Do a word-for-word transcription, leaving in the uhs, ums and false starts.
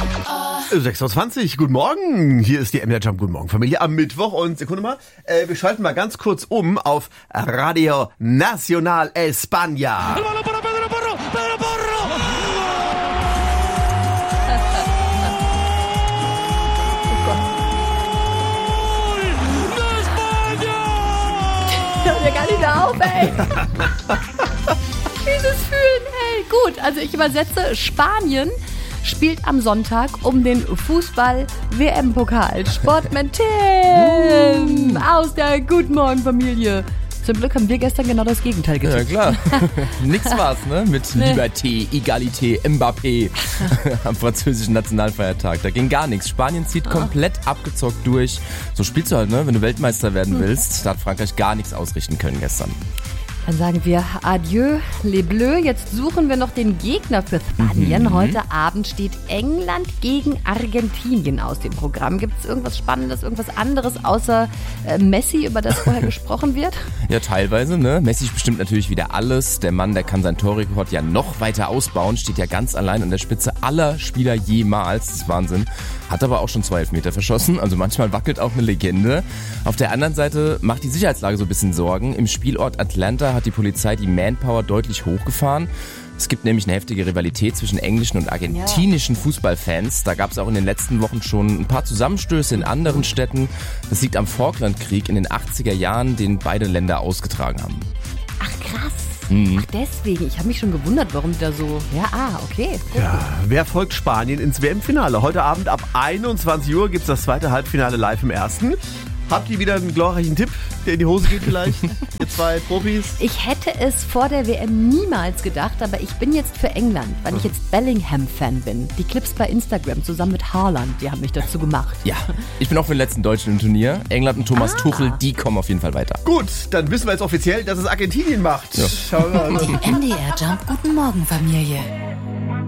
sechs Uhr zwanzig, guten Morgen. Hier ist die M D R Jump, guten Morgen Familie am Mittwoch. Und Sekunde mal, äh, wir schalten mal ganz kurz um auf Radio Nacional España. Hört ja gar nicht mehr auf, ey. Dieses Fühlen, ey. Gut, also ich übersetze, Spanien spielt am Sonntag um den Fußball-W M-Pokal. Sportman Tim aus der Guten Morgen Familie. Zum Glück haben wir gestern genau das Gegenteil getippt. Ja, klar. Nix war's, ne? Mit Nee. Liberté, Egalité, Mbappé am französischen Nationalfeiertag. Da ging gar nichts. Spanien zieht komplett abgezockt durch. So spielst du halt, ne? Wenn du Weltmeister werden willst. Da hat Frankreich gar nichts ausrichten können gestern. Dann sagen wir Adieu, les Bleus. Jetzt suchen wir noch den Gegner für Spanien. Mhm. Heute Abend steht England gegen Argentinien aus dem Programm. Gibt es irgendwas Spannendes, irgendwas anderes außer äh, Messi, über das vorher gesprochen wird? Ja, teilweise, ne? Messi bestimmt natürlich wieder alles. Der Mann, der kann seinen Torrekord ja noch weiter ausbauen, steht ja ganz allein an der Spitze aller Spieler jemals. Das ist Wahnsinn. Hat aber auch schon zwei Elfmeter verschossen, also manchmal wackelt auch eine Legende. Auf der anderen Seite macht die Sicherheitslage so ein bisschen Sorgen. Im Spielort Atlanta hat die Polizei die Manpower deutlich hochgefahren. Es gibt nämlich eine heftige Rivalität zwischen englischen und argentinischen Fußballfans. Da gab es auch in den letzten Wochen schon ein paar Zusammenstöße in anderen Städten. Das liegt am Falklandkrieg in den achtziger Jahren, den beide Länder ausgetragen haben. Ach krass. Ach deswegen, ich habe mich schon gewundert, warum die da so... Ja, ah, okay. Ja, wer folgt Spanien ins W M-Finale? Heute Abend ab einundzwanzig Uhr gibt's das zweite Halbfinale live im ersten. Habt ihr wieder einen glorreichen Tipp, der in die Hose geht vielleicht? Ihr zwei Profis? Ich hätte es vor der W M niemals gedacht, aber ich bin jetzt für England, weil ich jetzt Bellingham-Fan bin. Die Clips bei Instagram zusammen mit Haaland, die haben mich dazu gemacht. Ja, ich bin auch für den letzten Deutschen im Turnier. England und Thomas Ah. Tuchel, die kommen auf jeden Fall weiter. Gut, dann wissen wir jetzt offiziell, dass es Argentinien macht. Ja. Schauen wir mal. M D R Jump, guten Morgen Familie.